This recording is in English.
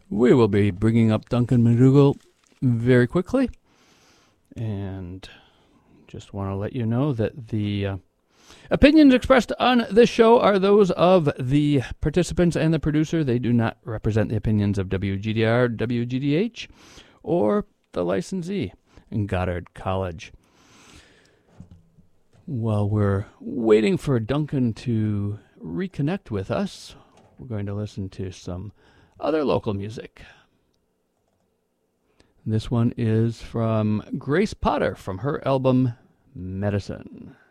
We will be bringing up Duncan McDougall very quickly. And just want to let you know that the opinions expressed on this show are those of the participants and the producer. They do not represent the opinions of WGDR, WGDH, or the licensee in Goddard College. While we're waiting for Duncan to reconnect with us, we're going to listen to some other local music. This one is from Grace Potter from her album Medicine.